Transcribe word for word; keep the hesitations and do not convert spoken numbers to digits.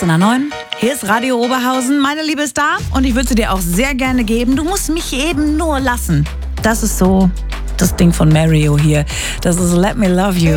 achtzehn Uhr neun. Hier ist Radio Oberhausen. Meine Liebe ist da und ich würde sie dir auch sehr gerne geben. Du musst mich eben nur lassen. Das ist so das Ding von Mario hier. Das ist Let Me Love You.